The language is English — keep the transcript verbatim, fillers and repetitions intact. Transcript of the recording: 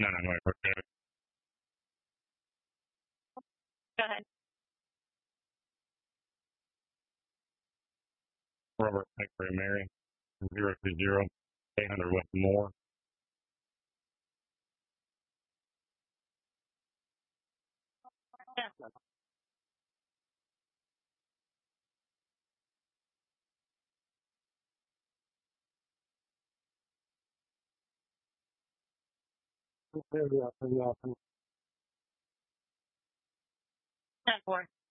No, no, no. Okay. Go ahead. Robert, X-ray Mary, zero two zero, eight hundred West Moore. Yeah. Very often, very often. ten four.